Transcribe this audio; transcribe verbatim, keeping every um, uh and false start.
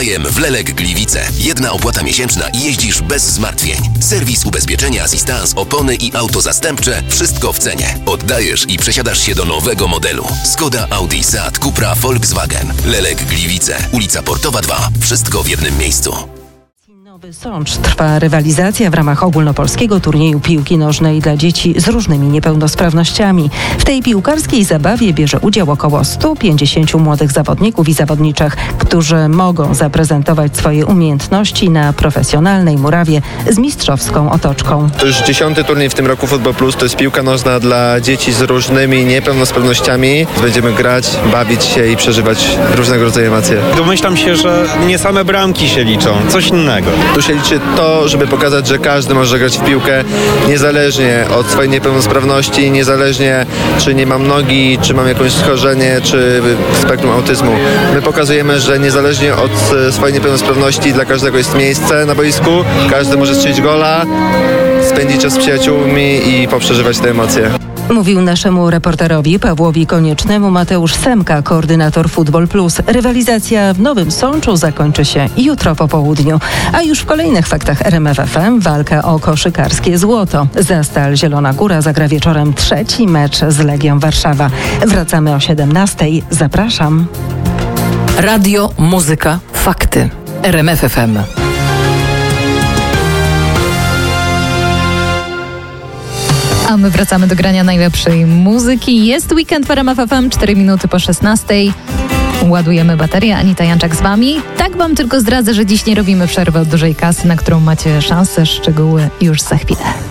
W Lelek Gliwice. Jedna opłata miesięczna i jeździsz bez zmartwień. Serwis ubezpieczenia, asystans, opony i auto zastępcze. Wszystko w cenie. Oddajesz i przesiadasz się do nowego modelu. Skoda, Audi, Seat, Cupra, Volkswagen. Lelek Gliwice. Ulica Portowa dwa. Wszystko w jednym miejscu. Nowy Sącz. Trwa rywalizacja w ramach ogólnopolskiego turnieju piłki nożnej dla dzieci z różnymi niepełnosprawnościami. W tej piłkarskiej zabawie bierze udział około stu pięćdziesięciu młodych zawodników i zawodniczek, którzy mogą zaprezentować swoje umiejętności na profesjonalnej murawie z mistrzowską otoczką. To już dziesiąty turniej w tym roku Football Plus. To jest piłka nożna dla dzieci z różnymi niepełnosprawnościami. Będziemy grać, bawić się i przeżywać różnego rodzaju emocje. Domyślam się, że nie same bramki się liczą, coś innego. Tu się liczy to, żeby pokazać, że każdy może grać w piłkę niezależnie od swojej niepełnosprawności, niezależnie czy nie mam nogi, czy mam jakieś schorzenie, czy spektrum autyzmu. My pokazujemy, że niezależnie od swojej niepełnosprawności dla każdego jest miejsce na boisku, każdy może strzelić gola, spędzić czas z przyjaciółmi i poprzeżywać te emocje. Mówił naszemu reporterowi Pawłowi Koniecznemu Mateusz Semka, koordynator Football Plus. Rywalizacja w Nowym Sączu zakończy się jutro po południu. A już w kolejnych faktach R M F F M walka o koszykarskie złoto. Zastal Zielona Góra zagra wieczorem trzeci mecz z Legią Warszawa. Wracamy o siedemnastej. Zapraszam. Radio, muzyka, fakty. R M F F M. A my wracamy do grania najlepszej muzyki. Jest weekend w R M F F M, cztery minuty po szesnastej. Ładujemy baterię. Anita Janczak z wami. Tak wam tylko zdradzę, że dziś nie robimy przerwy od dużej kasy, na którą macie szansę. Szczegóły już za chwilę.